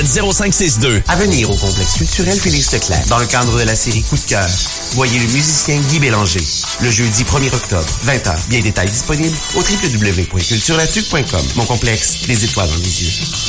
0562. À venir au complexe culturel Félix Leclerc, dans le cadre de la série Coup de cœur. Voyez le musicien Guy Bélanger. Le jeudi 1er octobre, 20h. Bien détails disponibles au www.culturelatuc.com. Mon complexe, les étoiles dans les yeux.